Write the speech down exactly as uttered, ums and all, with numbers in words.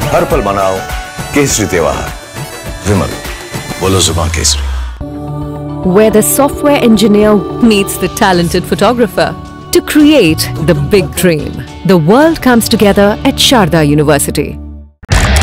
हर पल मनाओ केसरी त्योहार। विमल, बोलो जुबान Kesari. Where the software engineer meets the talented photographer to create the big dream. The world comes together at Sharda University.